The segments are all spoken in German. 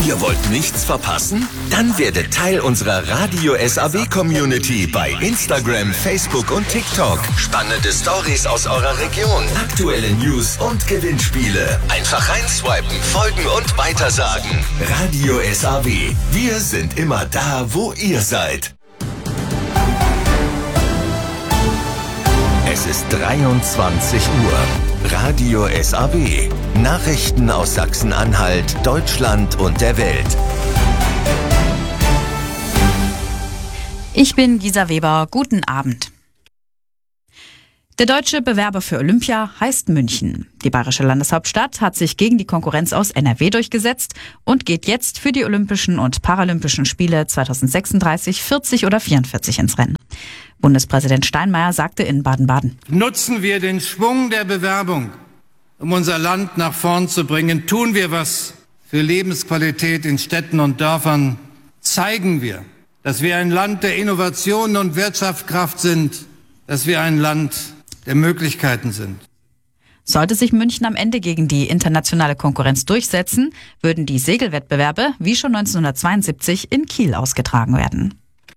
Ihr wollt nichts verpassen? Dann werdet Teil unserer Radio SAW Community bei Instagram, Facebook und TikTok. Spannende Stories aus eurer Region, aktuelle News und Gewinnspiele. Einfach reinswipen, folgen und weitersagen. Radio SAW. Wir sind immer da, wo ihr seid. Es ist 23 Uhr. Radio SAW. Nachrichten aus Sachsen-Anhalt, Deutschland und der Welt. Ich bin Gisa Weber. Guten Abend. Der deutsche Bewerber für Olympia heißt München. Die bayerische Landeshauptstadt hat sich gegen die Konkurrenz aus NRW durchgesetzt und geht jetzt für die Olympischen und Paralympischen Spiele 2036, 40 oder 44 ins Rennen. Bundespräsident Steinmeier sagte in Baden-Baden: Nutzen wir den Schwung der Bewerbung, um unser Land nach vorn zu bringen. Tun wir was für Lebensqualität in Städten und Dörfern. Zeigen wir, dass wir ein Land der Innovation und Wirtschaftskraft sind, dass wir ein Land der Möglichkeiten sind. Sollte sich München am Ende gegen die internationale Konkurrenz durchsetzen, würden die Segelwettbewerbe wie schon 1972 in Kiel ausgetragen werden.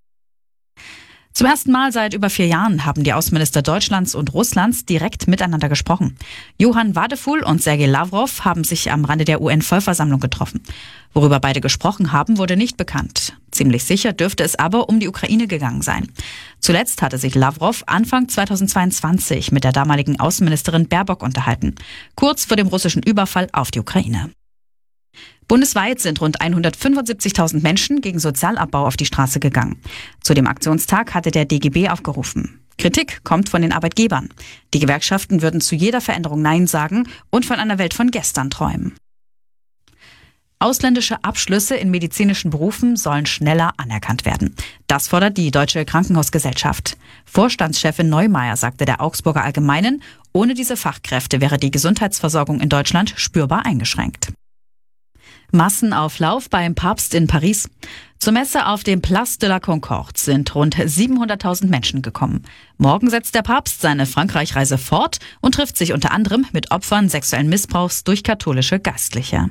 Zum ersten Mal seit über 4 Jahren haben die Außenminister Deutschlands und Russlands direkt miteinander gesprochen. Johann Wadephul und Sergei Lavrov haben sich am Rande der UN-Vollversammlung getroffen. Worüber beide gesprochen haben, wurde nicht bekannt. Ziemlich sicher dürfte es aber um die Ukraine gegangen sein. Zuletzt hatte sich Lavrov Anfang 2022 mit der damaligen Außenministerin Baerbock unterhalten, kurz vor dem russischen Überfall auf die Ukraine. Bundesweit sind rund 175.000 Menschen gegen Sozialabbau auf die Straße gegangen. Zu dem Aktionstag hatte der DGB aufgerufen. Kritik kommt von den Arbeitgebern. Die Gewerkschaften würden zu jeder Veränderung Nein sagen und von einer Welt von gestern träumen. Ausländische Abschlüsse in medizinischen Berufen sollen schneller anerkannt werden. Das fordert die Deutsche Krankenhausgesellschaft. Vorstandschefin Neumeier sagte der Augsburger Allgemeinen, ohne diese Fachkräfte wäre die Gesundheitsversorgung in Deutschland spürbar eingeschränkt. Massenauflauf beim Papst in Paris. Zur Messe auf dem Place de la Concorde sind rund 700.000 Menschen gekommen. Morgen setzt der Papst seine Frankreich-Reise fort und trifft sich unter anderem mit Opfern sexuellen Missbrauchs durch katholische Geistliche.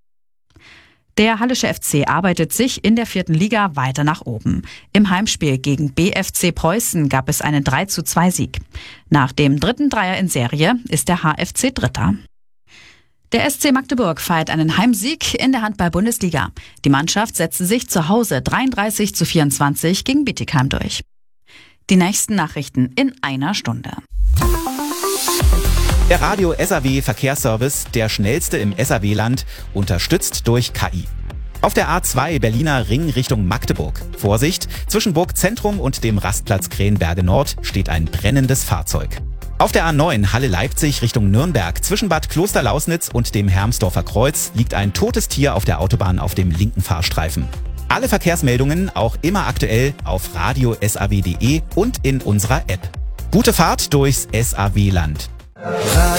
Der Hallische FC arbeitet sich in der 4. Liga weiter nach oben. Im Heimspiel gegen BFC Preußen gab es einen 3:2-Sieg. Nach dem 3. Dreier in Serie ist der HFC Dritter. Der SC Magdeburg feiert einen Heimsieg in der Handball-Bundesliga. Die Mannschaft setzte sich zu Hause 33:24 gegen Bietigheim durch. Die nächsten Nachrichten in einer Stunde. Der Radio SAW Verkehrsservice, der schnellste im SAW-Land, unterstützt durch KI. Auf der A2 Berliner Ring Richtung Magdeburg. Vorsicht, zwischen Burg Zentrum und dem Rastplatz Krähenberge Nord steht ein brennendes Fahrzeug. Auf der A9 Halle-Leipzig Richtung Nürnberg zwischen Bad Klosterlausnitz und dem Hermsdorfer Kreuz liegt ein totes Tier auf der Autobahn auf dem linken Fahrstreifen. Alle Verkehrsmeldungen auch immer aktuell auf radiosaw.de und in unserer App. Gute Fahrt durchs SAW-Land.